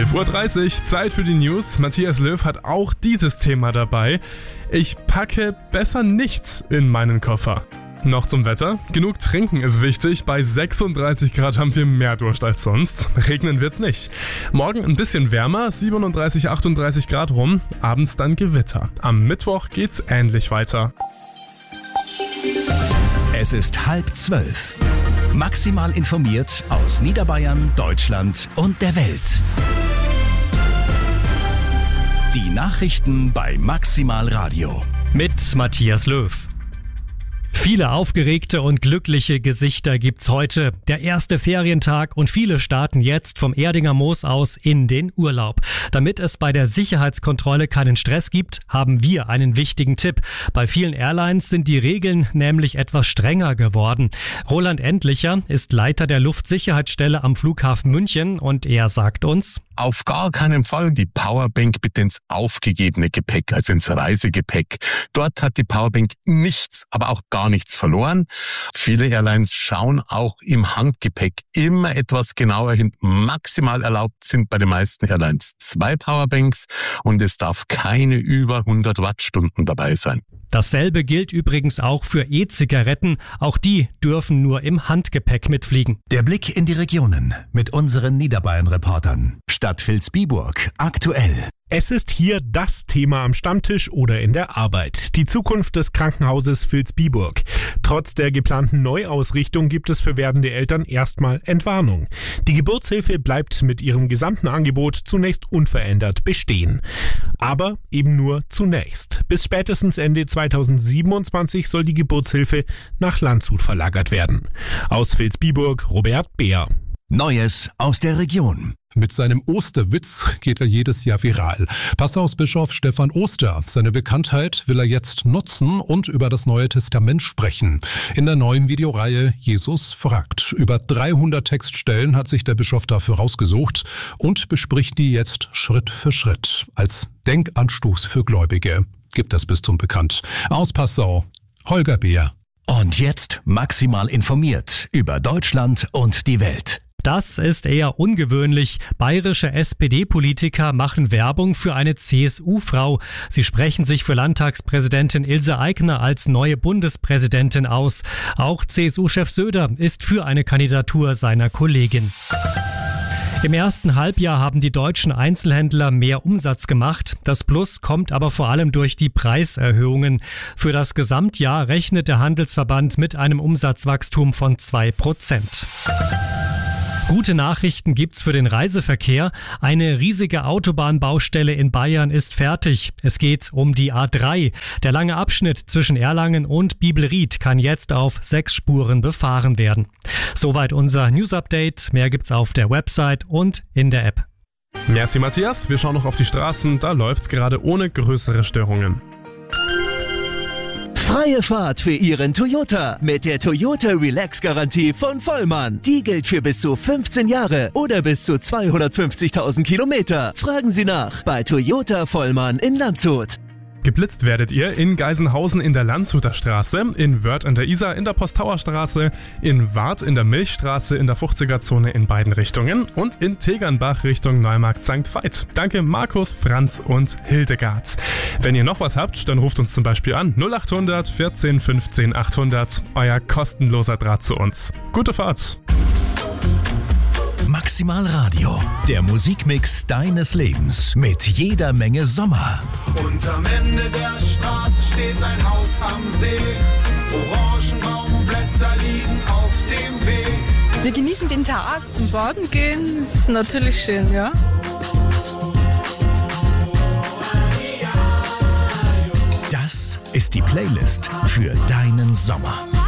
11:30 Uhr, Zeit für die News. Matthias Löw hat auch dieses Thema dabei. Ich packe besser nichts in meinen Koffer. Noch zum Wetter. Genug trinken ist wichtig. Bei 36 Grad haben wir mehr Durst als sonst. Regnen wird's nicht. Morgen ein bisschen wärmer, 37, 38 Grad rum. Abends dann Gewitter. Am Mittwoch geht's ähnlich weiter. Es ist 11:30. Maximal informiert aus Niederbayern, Deutschland und der Welt. Die Nachrichten bei Maximal Radio. Mit Matthias Löw. Viele aufgeregte und glückliche Gesichter gibt's heute. Der erste Ferientag und viele starten jetzt vom Erdinger Moos aus in den Urlaub. Damit es bei der Sicherheitskontrolle keinen Stress gibt, haben wir einen wichtigen Tipp. Bei vielen Airlines sind die Regeln nämlich etwas strenger geworden. Roland Endlicher ist Leiter der Luftsicherheitsstelle am Flughafen München und er sagt uns: Auf gar keinen Fall die Powerbank bitte ins aufgegebene Gepäck, also ins Reisegepäck. Dort hat die Powerbank nichts, aber auch gar nichts verloren. Viele Airlines schauen auch im Handgepäck immer etwas genauer hin. Maximal erlaubt sind bei den meisten Airlines 2 Powerbanks und es darf keine über 100 Wattstunden dabei sein. Dasselbe gilt übrigens auch für E-Zigaretten. Auch die dürfen nur im Handgepäck mitfliegen. Der Blick in die Regionen mit unseren Niederbayern-Reportern. Stadt Vilsbiburg aktuell. Es ist hier das Thema am Stammtisch oder in der Arbeit. Die Zukunft des Krankenhauses Vilsbiburg. Trotz der geplanten Neuausrichtung gibt es für werdende Eltern erstmal Entwarnung. Die Geburtshilfe bleibt mit ihrem gesamten Angebot zunächst unverändert bestehen. Aber eben nur zunächst. Bis spätestens Ende 2027 soll die Geburtshilfe nach Landshut verlagert werden. Aus Vilsbiburg, Robert Beer. Neues aus der Region. Mit seinem Osterwitz geht er jedes Jahr viral. Passausbischof Stefan Oster. Seine Bekanntheit will er jetzt nutzen und über das Neue Testament sprechen. In der neuen Videoreihe Jesus fragt. Über 300 Textstellen hat sich der Bischof dafür rausgesucht und bespricht die jetzt Schritt für Schritt. Als Denkanstoß für Gläubige gibt das Bistum bekannt. Aus Passau, Holger Beer. Und jetzt maximal informiert über Deutschland und die Welt. Das ist eher ungewöhnlich. Bayerische SPD-Politiker machen Werbung für eine CSU-Frau. Sie sprechen sich für Landtagspräsidentin Ilse Aigner als neue Bundespräsidentin aus. Auch CSU-Chef Söder ist für eine Kandidatur seiner Kollegin. Im ersten Halbjahr haben die deutschen Einzelhändler mehr Umsatz gemacht. Das Plus kommt aber vor allem durch die Preiserhöhungen. Für das Gesamtjahr rechnet der Handelsverband mit einem Umsatzwachstum von 2%. Gute Nachrichten gibt's für den Reiseverkehr. Eine riesige Autobahnbaustelle in Bayern ist fertig. Es geht um die A3. Der lange Abschnitt zwischen Erlangen und Bibelried kann jetzt auf 6 Spuren befahren werden. Soweit unser News-Update. Mehr gibt's auf der Website und in der App. Merci Matthias, wir schauen noch auf die Straßen. Da läuft's gerade ohne größere Störungen. Freie Fahrt für Ihren Toyota mit der Toyota Relax-Garantie von Vollmann. Die gilt für bis zu 15 Jahre oder bis zu 250.000 Kilometer. Fragen Sie nach bei Toyota Vollmann in Landshut. Geblitzt werdet ihr in Geisenhausen in der Landshuter Straße, in Wörth an der Isar in der Postauer Straße, in Warth in der Milchstraße in der 50er-Zone in beiden Richtungen und in Tegernbach Richtung Neumarkt St. Veit. Danke Markus, Franz und Hildegard. Wenn ihr noch was habt, dann ruft uns zum Beispiel an 0800 14 15 800, euer kostenloser Draht zu uns. Gute Fahrt! Maximal Radio, der Musikmix deines Lebens mit jeder Menge Sommer. Und am Ende der Straße steht ein Haus am See. Orangenbaumblätter liegen auf dem Weg. Wir genießen den Tag, zum Baden gehen, ist natürlich schön, ja. Das ist die Playlist für deinen Sommer.